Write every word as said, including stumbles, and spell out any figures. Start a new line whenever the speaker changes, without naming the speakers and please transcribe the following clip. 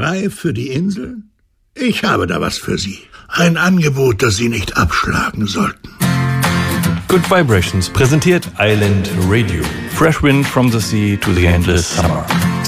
Frei für die Insel? Ich habe da was für Sie. Ein Angebot, das Sie nicht abschlagen sollten.
Good Vibrations präsentiert Island Radio. Fresh wind from the sea to the endless summer.